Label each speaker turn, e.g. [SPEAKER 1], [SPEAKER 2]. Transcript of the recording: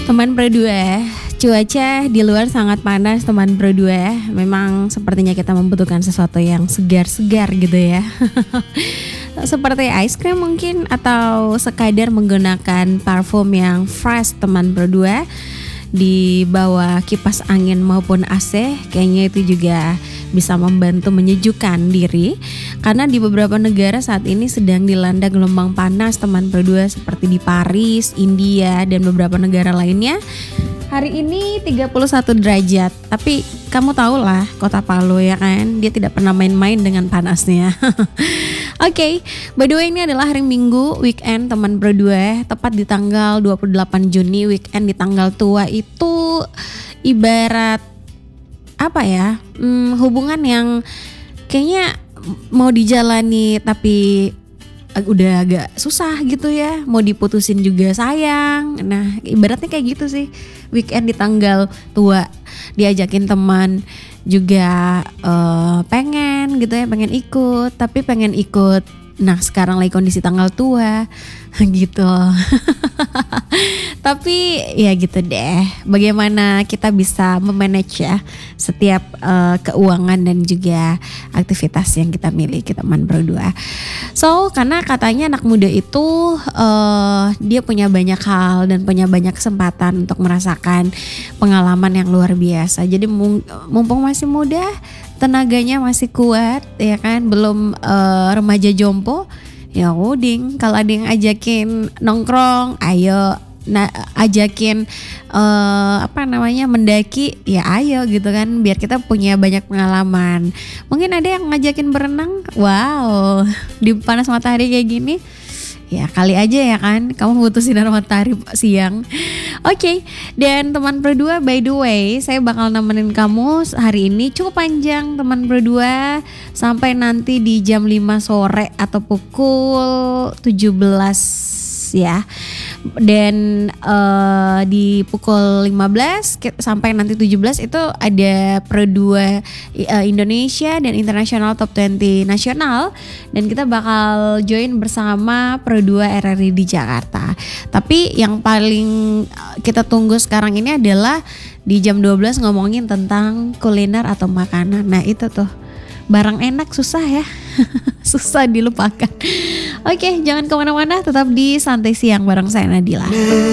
[SPEAKER 1] Teman berdua, cuaca di luar sangat panas teman berdua. Memang sepertinya kita membutuhkan sesuatu yang segar-segar gitu ya. Seperti ice cream mungkin atau sekadar menggunakan parfum yang fresh teman berdua. Di bawah kipas angin maupun AC, kayaknya itu juga bisa membantu menyejukkan diri. Karena di beberapa negara saat ini sedang dilanda gelombang panas teman berdua, seperti di Paris, India, dan beberapa negara lainnya. Hari ini 31 derajat, tapi kamu tahu lah kota Palu ya kan, dia tidak pernah main-main dengan panasnya. Oke, by the way ini adalah hari Minggu, weekend teman berdua, tepat di tanggal 28 Juni, weekend di tanggal tua itu ibarat apa ya, hubungan yang kayaknya mau dijalani tapi udah agak susah gitu ya, mau diputusin juga sayang. Nah ibaratnya kayak gitu sih, weekend di tanggal tua, diajakin teman juga pengen gitu ya, pengen ikut, tapi pengen ikut, nah sekarang lagi kondisi tanggal tua gitu. Tapi ya gitu deh, bagaimana kita bisa memanage ya setiap keuangan dan juga aktivitas yang kita miliki teman berdua. So karena katanya anak muda itu dia punya banyak hal dan punya banyak kesempatan untuk merasakan pengalaman yang luar biasa. Jadi mumpung masih muda, tenaganya masih kuat ya kan, belum remaja jompo, ya uding, kalau ada yang ajakin nongkrong, ayo. Nah, ajakin mendaki, ya ayo gitu kan, biar kita punya banyak pengalaman. Mungkin ada yang ngajakin berenang, wow, di panas matahari kayak gini, ya kali aja ya kan, kamu butuh sinar matahari siang. Oke, dan teman berdua, by the way, saya bakal nemenin kamu hari ini cukup panjang teman berdua, sampai nanti di jam 5 sore atau pukul 17 ya. Dan di pukul 15 sampai nanti 17 itu ada Pro 2 Indonesia dan International Top 20 Nasional, dan kita bakal join bersama Pro 2 RRI di Jakarta. Tapi yang paling kita tunggu sekarang ini adalah di jam 12 ngomongin tentang kuliner atau makanan. Nah itu tuh barang enak susah ya. Susah dilupakan. Oke, jangan kemana-mana, tetap di Santai Siang bareng saya Nadila.